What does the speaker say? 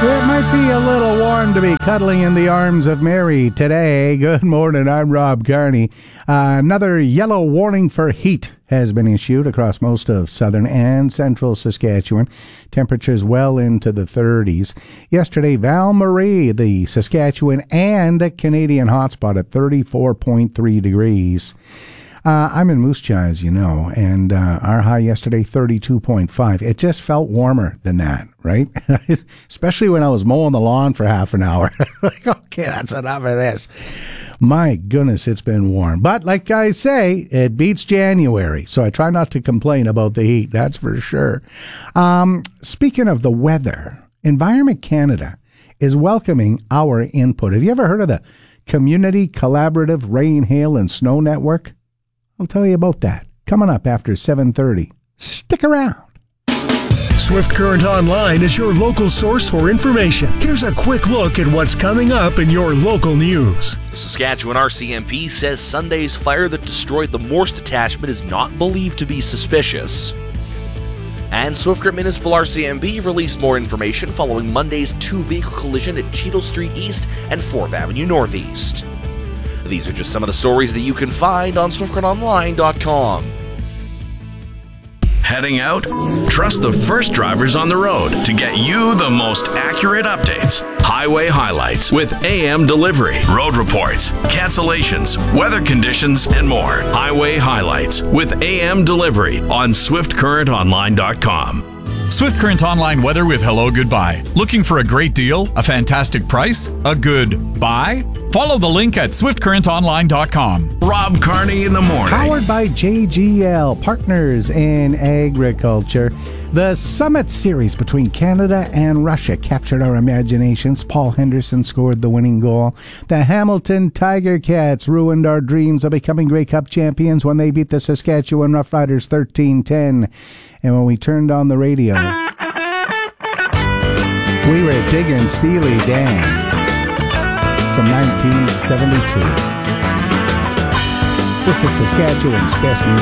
It might be a little warm to be cuddling in the arms of Mary today. Good morning, I'm Rob Carney. Another yellow warning for heat has been issued across most of southern and central Saskatchewan. Temperatures well into the 30s. Yesterday, Val Marie, the Saskatchewan and Canadian hotspot at 34.3 degrees. I'm in Moose Jaw, as you know, and our high yesterday, 32.5. It just felt warmer than that, right? Especially when I was mowing the lawn for half an hour. Like, okay, that's enough of this. My goodness, it's been warm. But like guys say, it beats January, so I try not to complain about the heat, that's for sure. Speaking of the weather, Environment Canada is welcoming our input. Have you ever heard of the Community Collaborative Rain, Hail, and Snow Network? I'll tell you about that coming up after 7:30. Stick around. Swift Current Online is your local source for information. Here's a quick look at what's coming up in your local news. The Saskatchewan RCMP says Sunday's fire that destroyed the Morse detachment is not believed to be suspicious. And Swift Current Municipal RCMP released more information following Monday's two-vehicle collision at Cheadle Street East and 4th Avenue Northeast. These are just some of the stories that you can find on SwiftCurrentOnline.com. Heading out? Trust the first drivers on the road to get you the most accurate updates. Highway highlights with AM delivery, road reports, cancellations, weather conditions, and more. Highway highlights with AM delivery on SwiftCurrentOnline.com. Swift Current Online weather with hello goodbye. Looking for a great deal, a fantastic price, a good buy? Follow the link at SwiftCurrentOnline.com. Rob Carney in the morning. Powered by JGL, Partners in Agriculture. The Summit Series between Canada and Russia captured our imaginations. Paul Henderson scored the winning goal. The Hamilton Tiger Cats ruined our dreams of becoming Grey Cup champions when they beat the Saskatchewan Roughriders 13-10. And when we turned on the radio, we were digging Steely Dan from 1972. This is Saskatchewan's best music.